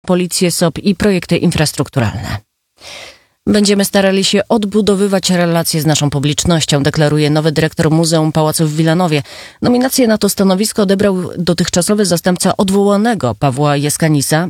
policję, SOP i projekty infrastrukturalne. Będziemy starali się odbudowywać relacje z naszą publicznością, deklaruje nowy dyrektor Muzeum Pałacu w Wilanowie. Nominację na to stanowisko odebrał dotychczasowy zastępca odwołanego Pawła Jeskanisa.